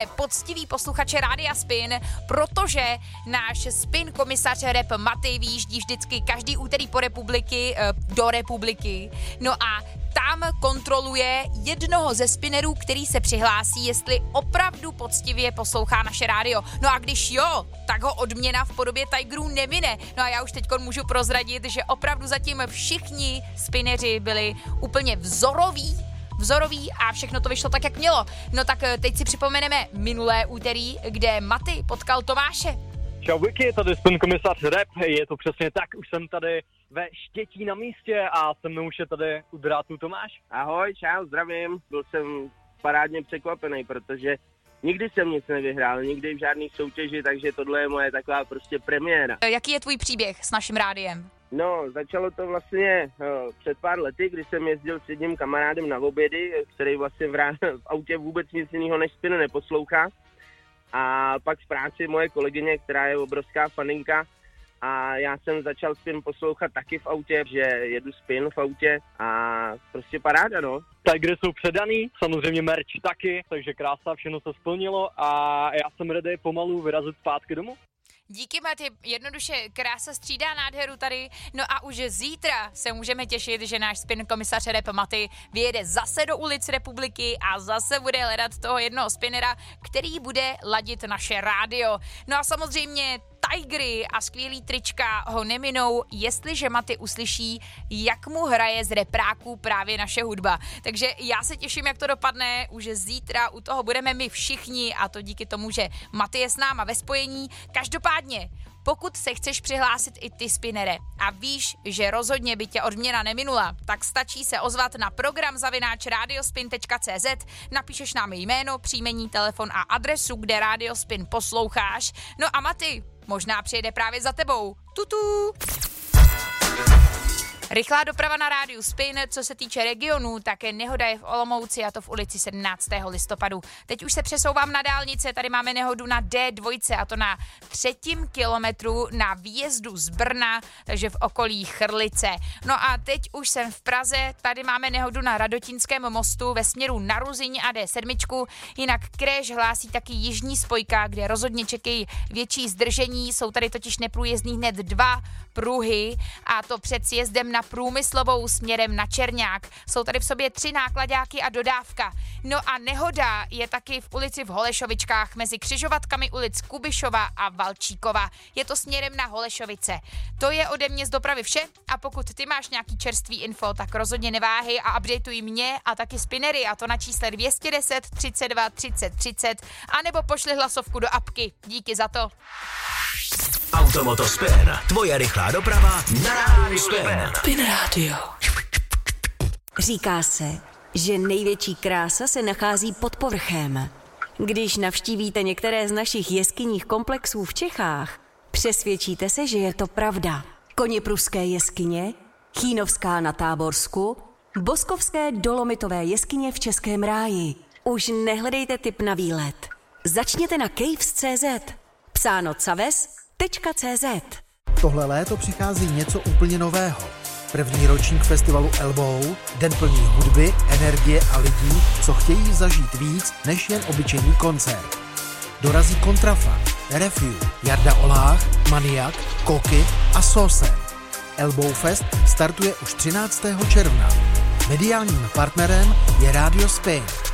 poctiví posluchače Rádia Spin, protože náš Spin komisař rap Maty vyjíždí vždycky každý úterý do republiky. No a tam kontroluje jednoho ze spinnerů, který se přihlásí, jestli opravdu poctivě poslouchá naše rádio. No a když jo, tak ho odměna v podobě Tigerů nemine. No a já už teďkon můžu prozradit, že opravdu zatím všichni spinneři byli úplně vzoroví a všechno to vyšlo tak, jak mělo. No tak teď si připomeneme minulé úterý, kde Maty potkal Tomáše. Čau Vicky, tady Spin komisař rap, je to přesně tak, už jsem tady ve Štětí na místě a se mnou už je tady u drátu Tomáš. Ahoj, čau, zdravím, byl jsem parádně překvapený, protože nikdy jsem nic nevyhrál, nikdy v žádných soutěži, takže tohle je moje taková prostě premiéra. Jaký je tvůj příběh s naším rádiem? No, začalo to vlastně před pár lety, kdy jsem jezdil s jedním kamarádem na obědy, který vlastně v autě vůbec nic jiného než Spin neposlouchá. A pak v práci moje kolegyně, která je obrovská faninka, a já jsem začal Spin poslouchat taky v autě, že jedu Spin v autě a prostě paráda, no. Tigery jsou předaný, samozřejmě merch taky, takže krása, všechno se splnilo a já jsem ready pomalu vyrazit zpátky domů. Díky, Maty, jednoduše krása střídá nádheru tady. No a už zítra se můžeme těšit, že náš Spin komisař rap Maty vyjede zase do ulic republiky a zase bude hledat toho jednoho spinnera, který bude ladit naše rádio. No a samozřejmě Tigery a skvělý trička ho neminou, jestliže Maty uslyší, jak mu hraje z repráků právě naše hudba. Takže já se těším, jak to dopadne, už zítra u toho budeme my všichni a to díky tomu, že Maty je s náma ve spojení. Každopádně, pokud se chceš přihlásit i ty, spinnere, a víš, že rozhodně by tě odměna neminula, tak stačí se ozvat na program@radiospin.cz, napíšeš nám jméno, příjmení, telefon a adresu, kde Radio Spin posloucháš. No a Maty možná přijede právě za tebou. Tutu! Rychlá doprava na rádiu Spin, co se týče regionu, tak nehoda je v Olomouci a to v ulici 17. listopadu. Teď už se přesouvám na dálnice, tady máme nehodu na D2 a to na 3. kilometru na výjezdu z Brna, takže v okolí Chrlice. No a teď už jsem v Praze, tady máme nehodu na Radotínském mostu ve směru na Ruzyň a D7, jinak Kréž hlásí taky jižní spojka, kde rozhodně čekají větší zdržení, jsou tady totiž neprůjezdný hned 2 pruhy a to před sjezdem na Průmyslovou směrem na Čerňák. Jsou tady v sobě 3 nákladáky a dodávka. No a nehoda je taky v ulici v Holešovičkách mezi křižovatkami ulic Kubišova a Valčíkova. Je to směrem na Holešovice. To je ode mě z dopravy vše a pokud ty máš nějaký čerstvý info, tak rozhodně neváhej a updateuj mě a taky spinnery a to na čísle 210 32 30 30 anebo pošli hlasovku do apky. Díky za to. Automoto Spin, tvoje rychlá doprava na rádiu Spin. Spin Radio. Říká se, že největší krása se nachází pod povrchem. Když navštívíte některé z našich jeskyních komplexů v Čechách, přesvědčíte se, že je to pravda. Koněpruské jeskyně, Chínovská na Táborsku, Boskovské dolomitové jeskyně v Českém ráji. Už nehledejte tip na výlet. Začněte na caves.cz. Psáno caves.cz. Tohle léto přichází něco úplně nového. První ročník festivalu Elbow, den plný hudby, energie a lidí, co chtějí zažít víc než jen obyčejný koncert. Dorazí Kontrafa, Refuge, Jarda Olách, Maniak, Koky a Sosen. Elbow Fest startuje už 13. června. Mediálním partnerem je Radio Spin.